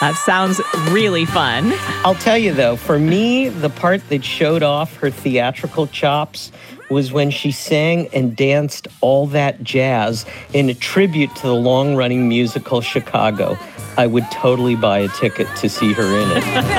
Sounds really fun. I'll tell you, though, for me, the part that showed off her theatrical chops was when she sang and danced All That Jazz in a tribute to the long-running musical Chicago. I would totally buy a ticket to see her in it.